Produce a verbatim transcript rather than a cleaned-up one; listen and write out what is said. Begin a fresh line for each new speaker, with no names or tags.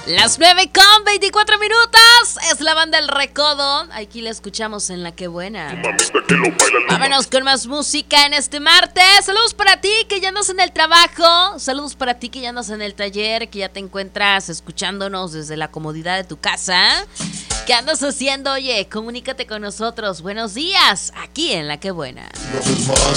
Las nueve con veinticuatro minutos. Es la banda El Recodo. Aquí la escuchamos en La Que Buena. Vámonos con más música en este martes. Saludos para ti que ya andas en el trabajo. Saludos para ti que ya andas en el taller, que ya te encuentras escuchándonos desde la comodidad de tu casa. ¿Qué andas haciendo? Oye, comunícate con nosotros. Buenos días, aquí en La Que Buena.